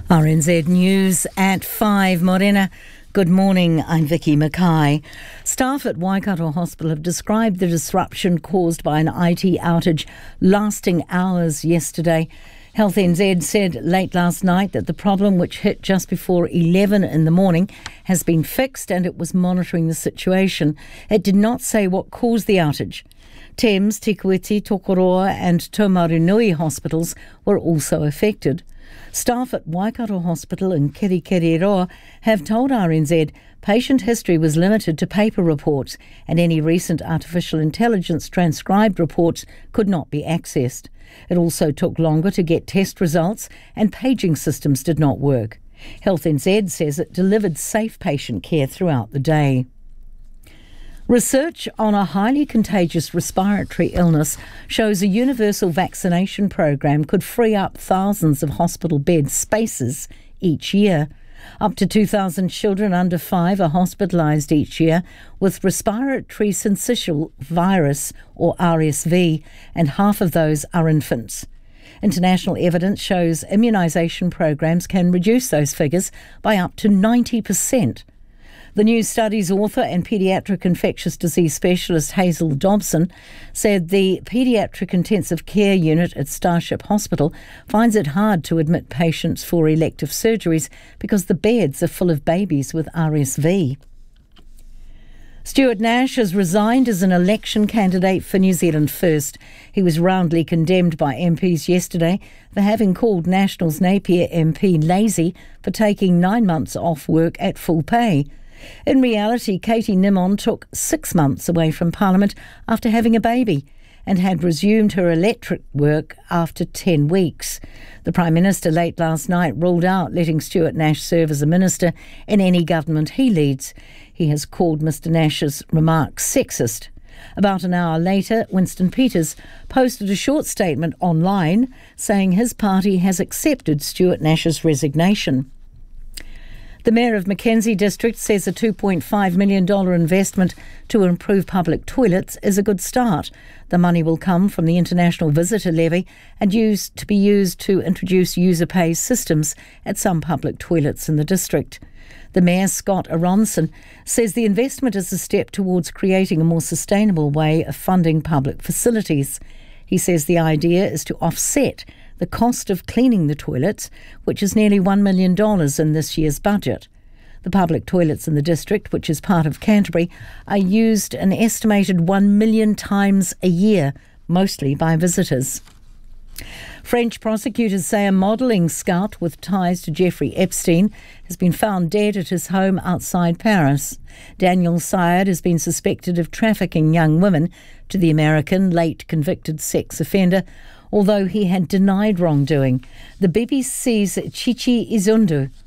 RNZ News at 5. Morena. Good morning, I'm Vicky Mackay. Staff at Waikato Hospital have described the disruption caused by an IT outage lasting hours yesterday. Health NZ said late last night that the problem, which hit just before 11 in the morning, has been fixed and it was monitoring the situation. It did not say what caused the outage. Thames, Te Kuiti, Tokoroa and Taumarunui hospitals were also affected. Staff at Waikato Hospital in Kirikiriroa have told RNZ patient history was limited to paper reports and any recent artificial intelligence transcribed reports could not be accessed. It also took longer to get test results and paging systems did not work. Health NZ says it delivered safe patient care throughout the day. Research on a highly contagious respiratory illness shows a universal vaccination program could free up thousands of hospital bed spaces each year. Up to 2,000 children under 5 are hospitalised each year with respiratory syncytial virus or RSV, and half of those are infants. International evidence shows immunisation programs can reduce those figures by up to 90%. The new study's author and paediatric infectious disease specialist Hazel Dobson said the paediatric intensive care unit at Starship Hospital finds it hard to admit patients for elective surgeries because the beds are full of babies with RSV. Stuart Nash has resigned as an election candidate for New Zealand First. He was roundly condemned by MPs yesterday for having called Nationals Napier MP lazy for taking 9 months off work at full pay. In reality, Katie Nimon took 6 months away from Parliament after having a baby and had resumed her electorate work after 10 weeks. The Prime Minister late last night ruled out letting Stuart Nash serve as a minister in any government he leads. He has called Mr Nash's remarks sexist. About an hour later, Winston Peters posted a short statement online saying his party has accepted Stuart Nash's resignation. The Mayor of Mackenzie District says a $2.5 million investment to improve public toilets is a good start. The money will come from the International Visitor Levy and be used to introduce user pay systems at some public toilets in the district. The Mayor, Scott Aronson, says the investment is a step towards creating a more sustainable way of funding public facilities. He says the idea is to offset the cost of cleaning the toilets, which is nearly $1 million in this year's budget. The public toilets in the district, which is part of Canterbury, are used an estimated 1 million times a year, mostly by visitors. French prosecutors say a modelling scout with ties to Jeffrey Epstein has been found dead at his home outside Paris. Daniel Syed has been suspected of trafficking young women to the American late convicted sex offender, although he had denied wrongdoing. The BBC's Chichi Izundu